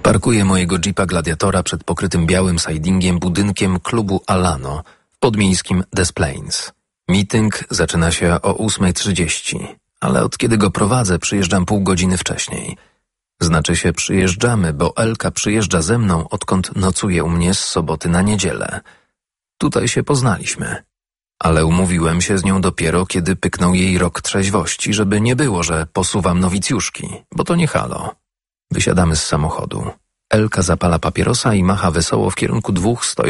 Parkuję mojego jeepa Gladiatora przed pokrytym białym sidingiem budynkiem klubu Alano w podmiejskim Des Plaines. Meeting zaczyna się o 8:30, ale od kiedy go prowadzę, przyjeżdżam pół godziny wcześniej. Znaczy się przyjeżdżamy, bo Elka przyjeżdża ze mną, odkąd nocuje u mnie z soboty na niedzielę. Tutaj się poznaliśmy. Ale umówiłem się z nią dopiero, kiedy pyknął jej rok trzeźwości, żeby nie było, że posuwam nowicjuszki, bo to nie halo. Wysiadamy z samochodu. Elka zapala papierosa i macha wesoło w kierunku dwóch stojących